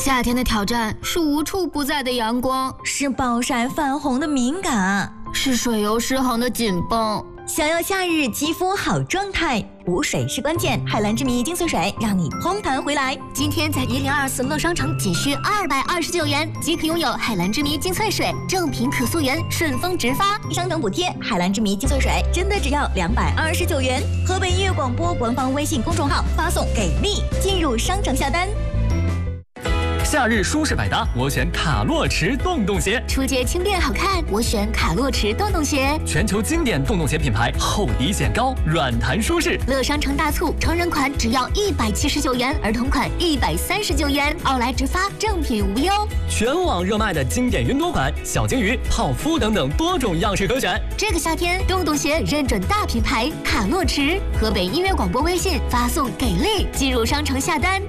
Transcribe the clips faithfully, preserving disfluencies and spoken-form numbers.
夏天的挑战是无处不在的阳光， 是暴晒泛红的敏感， 是水油失衡的紧绷。 想要夏日肌肤好状态，补水是关键。海蓝之谜精粹水让你嘭弹回来。 今天在一零二四乐商城仅需二百二十九元即可拥有海蓝之谜精粹水，正品可溯源，顺丰直发， 商城补贴。海蓝之谜精粹水真的只要两百二十九元。河北音乐广播官方微信公众号发送给力，进入商城下单。 夏日舒适百搭，我选卡洛驰洞洞鞋。 出街轻便好看，我选卡洛驰洞洞鞋。 全球经典洞洞鞋品牌，厚底显高，软弹舒适。 乐商城大促，成人款只要一百七十九元，儿童款一百三十九元，奥莱直发，正品无忧。 全网热卖的经典云朵款、小鲸鱼、泡芙等等多种样式可选。 这个夏天，洞洞鞋认准大品牌卡洛驰。河北音乐广播微信发送给力，进入商城下单。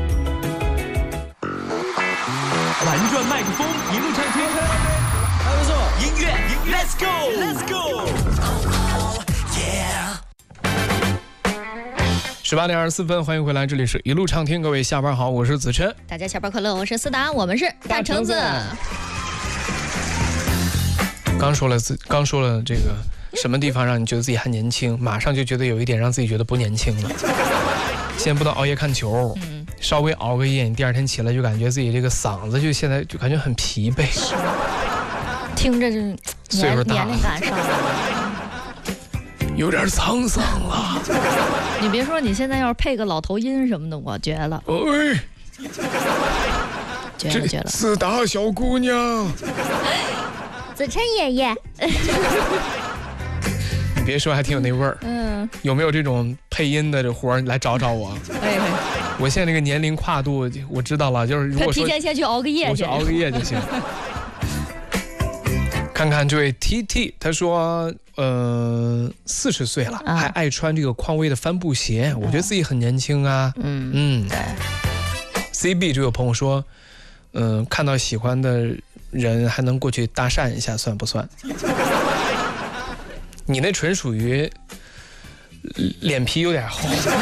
玩转麦克风，一路畅听， 还不错。 音乐 ，Let's go，Let's go， 十八点二十四分，欢迎回来，这里是一路畅听，各位下班好，我是子琛。 大家下班快乐，我是思达，我们是大橙子。 刚说了自，刚说了这个什么地方让你觉得自己还年轻，马上就觉得有一点让自己觉得不年轻了。先不能熬夜看球。嗯，稍微熬个夜，你第二天起来就感觉自己这个嗓子就现在就感觉很疲惫， 听着就岁数大了， 年龄感上来了， 有点沧桑了。 你别说，你现在要是配个老头音什么的，我绝了， 哎， 绝了绝了！ 四大小姑娘， 子琛爷爷。 你别说，还挺有那味儿。嗯，有没有这种配音的这活儿来找找我？哎，我现在这个年龄跨度我知道了，就是如果说提前先去熬个夜去， 我去熬个夜就行。看看这位 T T， 他说，呃，四十岁了、啊、还爱穿这个匡威的帆布鞋，我觉得自己很年轻啊。嗯嗯。C B 就有朋友说，嗯、呃，看到喜欢的人还能过去搭讪一下，算不算？你那纯属于脸皮有点厚。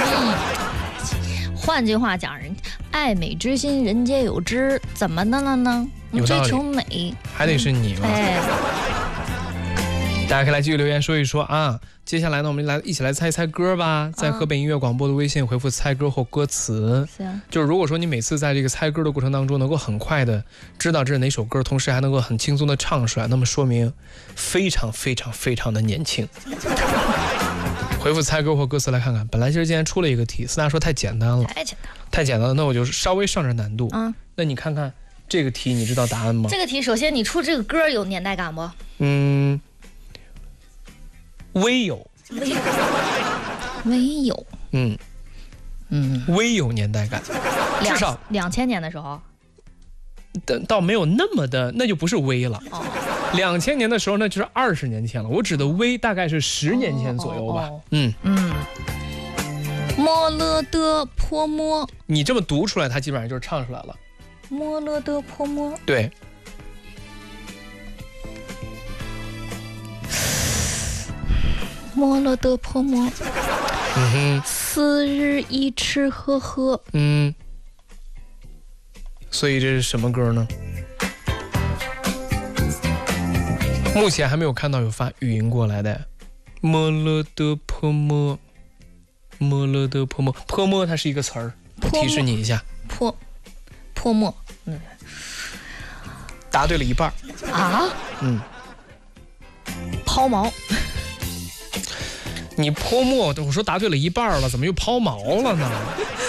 换句话讲，人爱美之心，人皆有之，怎么的了呢？追求美， 还得是你嘛。哎，大家可以来继续留言说一说啊。接下来呢，我们来一起来猜一猜歌吧，在河北音乐广播的微信回复猜歌或歌词。啊、就是如果说你每次在这个猜歌的过程当中能够很快的知道这是哪首歌，同时还能够很轻松的唱出来，那么说明非常非常非常的年轻。回复猜歌或歌词来看看。本来其实今天出了一个题，思达说太简单了， 太简单了， 太简单了，那我就稍微上点难度。嗯，那你看看这个题，你知道答案吗？ 这个题，首先你出这个歌有年代感不？ 嗯。微有， 微有， 嗯嗯，微有年代感，至少两千年的时候， 倒没有那么的，那就不是微了。两千、哦、年的时候，那就是二十年前了。我指的微大概是十年前左右吧。哦哦、嗯嗯。 莫勒德泼摸， 你这么读出来，它基本上就是唱出来了。 莫勒德泼摸， 对。 莫勒德泼摸，嗯哼，四日一吃喝喝， 嗯，所以这是什么歌呢？目前还没有看到有发语音过来的。莫勒德泼摸，莫勒德泼摸，泼摸它是一个词儿，提示你一下， 泼泼摸，嗯， 答对了一半啊，嗯，抛锚。 你泼墨，我说答对了一半了，怎么又抛锚了呢？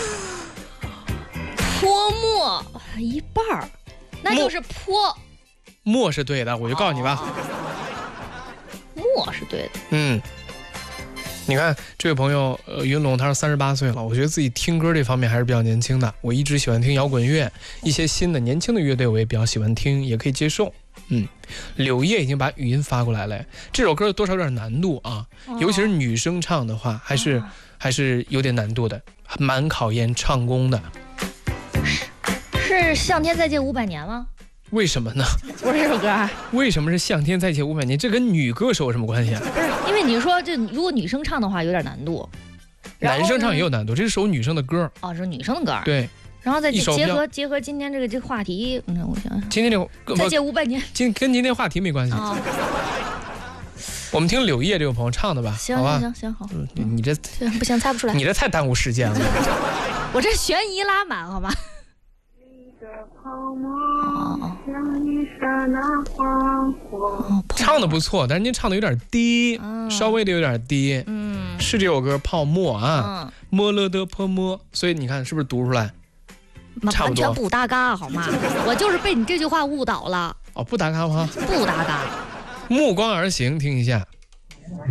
泼墨一半，那就是泼。 墨是对的，我就告诉你吧。 墨是对的。 嗯，你看这位朋友，呃，云龙，他是三十八岁了，我觉得自己听歌这方面还是比较年轻的。我一直喜欢听摇滚乐，一些新的年轻的乐队我也比较喜欢听，也可以接受。嗯，柳叶已经把语音发过来了，这首歌多少有点难度啊，哦、尤其是女生唱的话，还是、哦、还是有点难度的，蛮考验唱功的。 是向天再借五百年吗？ 为什么呢？ 不是这首歌、啊。 为什么是向天再借五百年？这跟女歌手有什么关系啊？ 不是，因为你说这如果女生唱的话有点难度， 男生唱也有难度，这是首女生的歌。 哦，是女生的歌。 对。 然后再结合结合今天这个这个话题，嗯，我想想， 今天这个再借五百年， 今跟今天话题没关系。哦、我们听柳叶这个朋友唱的吧， 行好吧？ 行行好， 嗯，你这不行，猜不出来， 你这太耽误时间了。 我这悬疑拉满，好吧？ 哦，唱的不错，但是您唱的有点低，嗯、稍微的有点低。嗯，是这首歌《泡沫》啊，摸了的泼摸，所以你看是不是读出来？差不多， 完全不搭嘎，好吗？我就是被你这句话误导了。 哦，不搭嘎吗？ 不搭嘎。 目光而行，听一下。